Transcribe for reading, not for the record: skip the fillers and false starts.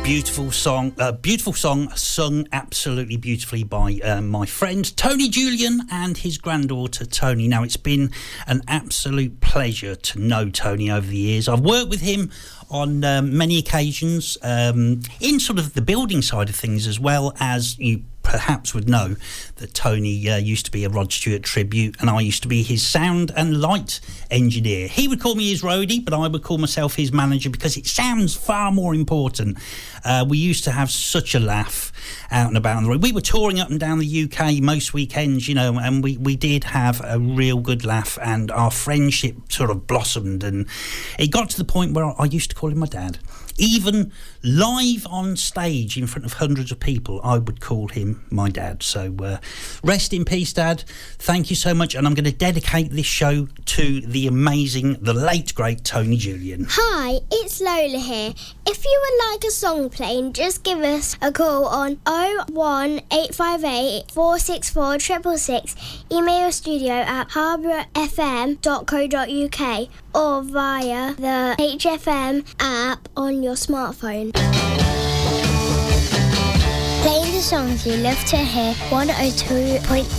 beautiful song sung absolutely beautifully by my friend Tony Julian and his granddaughter Tony. Now, it's been an absolute pleasure to know Tony over the years. I've worked with him on many occasions in sort of the building side of things, as well as you perhaps would know that Tony used to be a Rod Stewart tribute, and I used to be his sound and light engineer. He would call me his roadie, but I would call myself his manager because it sounds far more important. We used to have such a laugh out and about on the road. We were touring up and down the UK most weekends, you know, and we did have a real good laugh, and our friendship sort of blossomed, and it got to the point where I used to call him my dad. Even live on stage in front of hundreds of people, I would call him my dad. So rest in peace, Dad. Thank you so much. And I'm going to dedicate this show to the late, great Tony Julian. Hi, it's Lola here. If you would like a song playing, just give us a call on 01858 464 666. Email studio at harbourfm.co.uk or via the HFM app on your smartphone. Playing the songs you love to hear, 102.3